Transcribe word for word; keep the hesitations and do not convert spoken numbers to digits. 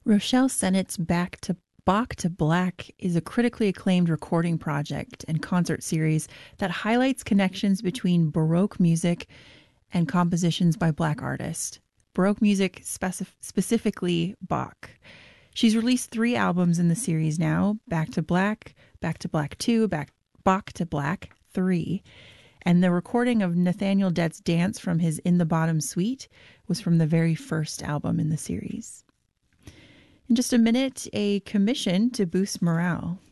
Rochelle Sennett's Back to Bach to Black is a critically acclaimed recording project and concert series that highlights connections between Baroque music and compositions by Black artists. Baroque music, specif- specifically Bach. She's released three albums in the series now: Back to Black, Back to Black two, Back Bach to Black three. And the recording of Nathaniel Dett's dance from his In the Bottom Suite was from the very first album in the series. In just a minute, a commission to boost morale.